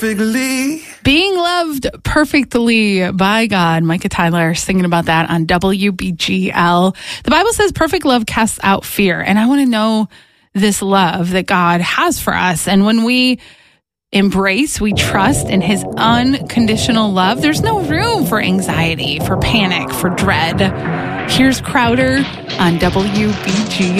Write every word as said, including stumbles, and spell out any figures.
perfectly. Being loved perfectly by God. Micah Tyler singing about that on W B G L. The Bible says perfect love casts out fear. And I want to know this love that God has for us. And when we embrace, we trust in his unconditional love, there's no room for anxiety, for panic, for dread. Here's Crowder on W B G L.